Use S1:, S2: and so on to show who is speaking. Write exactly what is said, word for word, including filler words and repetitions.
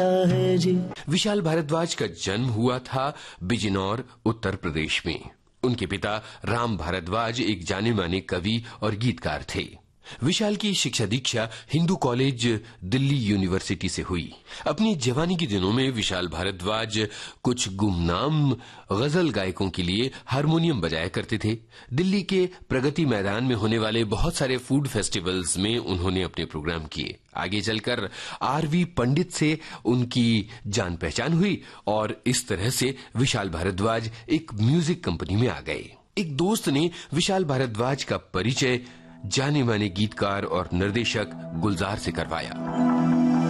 S1: है जी।
S2: विशाल भारद्वाज का जन्म हुआ था बिजनौर, उत्तर प्रदेश में। उनके पिता राम भारद्वाज एक जाने माने कवि और गीतकार थे। विशाल की शिक्षा दीक्षा हिंदू कॉलेज दिल्ली यूनिवर्सिटी से हुई। अपनी जवानी के दिनों में विशाल भारद्वाज कुछ गुमनाम गजल गायकों के लिए हारमोनियम बजाया करते थे। दिल्ली के प्रगति मैदान में होने वाले बहुत सारे फूड फेस्टिवल्स में उन्होंने अपने प्रोग्राम किए। आगे चलकर आरवी पंडित से उनकी जान पहचान हुई और इस तरह से विशाल भारद्वाज एक म्यूजिक कंपनी में आ गए। एक दोस्त ने विशाल भारद्वाज का परिचय जाने माने गीतकार और निर्देशक गुलजार से करवाया।